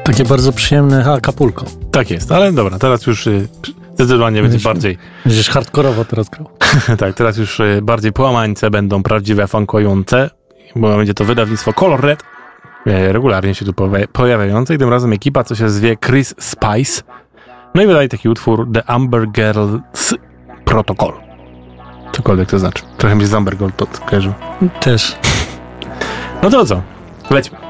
Takie bardzo przyjemne Acapulco. Tak jest, ale dobra, teraz już zdecydowanie będzie bardziej... Będziesz hardkorowo teraz grał. Tak, teraz już bardziej połamańce będą prawdziwe funkujące, bo będzie to wydawnictwo Color Red, regularnie się tu pojawiające i tym razem ekipa, co się zwie Chris Spice. No i wydaje taki utwór The Amber Girls Protocol. Cokolwiek to znaczy. Trochę mi się z Amber Gold to kojarzył. Też. No to co? Lećmy.